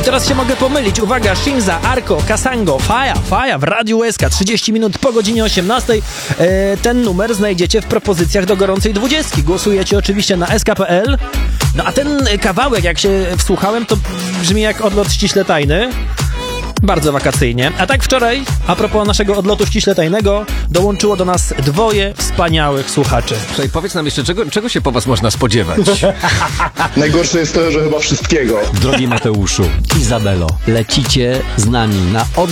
teraz się mogę pomylić. Uwaga, Shinza, Arko, Kasango, Faja w Radiu SK. 30 minut po godzinie 18. Ten numer znajdziecie w propozycjach do gorącej 20. Głosujecie oczywiście na sk.pl. No a ten kawałek, jak się wsłuchałem, to brzmi jak odlot ściśle tajny. Bardzo wakacyjnie. A tak wczoraj, a propos naszego odlotu ściśle tajnego, dołączyło do nas dwoje wspaniałych słuchaczy. Słuchaj, powiedz nam jeszcze, czego się po was można spodziewać? Najgorsze jest to, że chyba wszystkiego. Drogi Mateuszu, Izabelo, lecicie z nami na